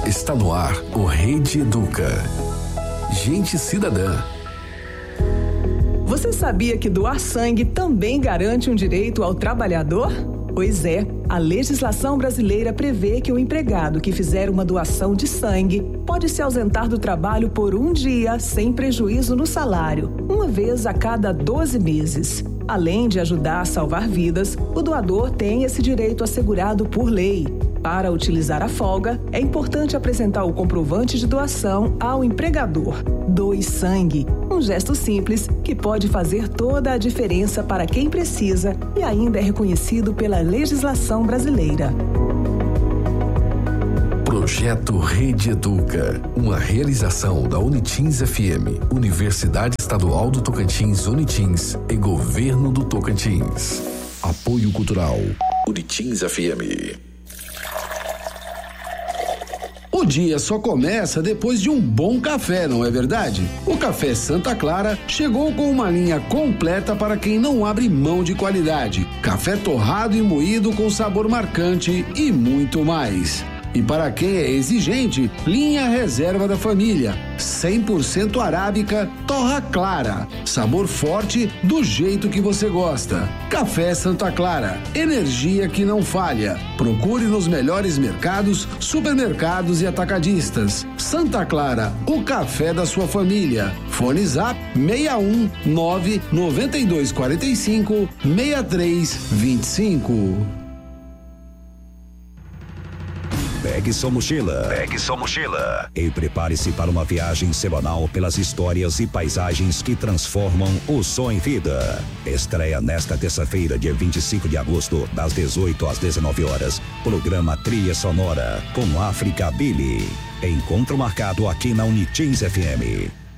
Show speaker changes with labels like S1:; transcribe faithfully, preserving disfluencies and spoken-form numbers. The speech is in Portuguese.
S1: Está no ar o Rede Educa. Gente cidadã.
S2: Você sabia que doar sangue também garante um direito ao trabalhador? Pois é, a legislação brasileira prevê que o empregado que fizer uma doação de sangue pode se ausentar do trabalho por um dia sem prejuízo no salário, uma vez a cada doze meses. Além de ajudar a salvar vidas, o doador tem esse direito assegurado por lei. Para utilizar a folga, é importante apresentar o comprovante de doação ao empregador. Doe sangue, um gesto simples que pode fazer toda a diferença para quem precisa e ainda é reconhecido pela legislação brasileira.
S1: Projeto Rede Educa, uma realização da Unitins F M, Universidade Estadual do Tocantins, Unitins e Governo do Tocantins. Apoio Cultural, Unitins F M.
S3: O dia só começa depois de um bom café, não é verdade? O Café Santa Clara chegou com uma linha completa para quem não abre mão de qualidade. Café torrado e moído com sabor marcante e muito mais. E para quem é exigente, linha Reserva da Família, cem por cento arábica, torra clara, sabor forte do jeito que você gosta. Café Santa Clara, energia que não falha. Procure nos melhores mercados, supermercados e atacadistas. Santa Clara, o café da sua família. Fone Zap seis um nove nove dois quatro cinco seis três dois cinco.
S4: Pegue sua mochila. Pegue sua mochila. E prepare-se para uma viagem semanal pelas histórias e paisagens que transformam o som em vida. Estreia nesta terça-feira, dia vinte e cinco de agosto, das dezoito às dezenove horas. Programa Trilha Sonora com África Billy. Encontro marcado aqui na Unitins F M.